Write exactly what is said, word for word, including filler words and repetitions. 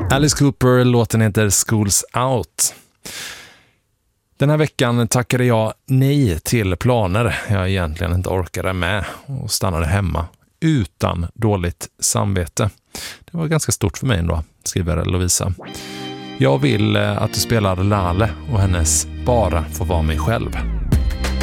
Alice Cooper, låten heter Schools Out. Den här veckan tackade jag nej till planer jag egentligen inte orkade med och stannade hemma utan dåligt samvete. Det var ganska stort för mig ändå, skriver Lovisa. Jag vill att du spelar Lale och hennes Bara få vara mig själv.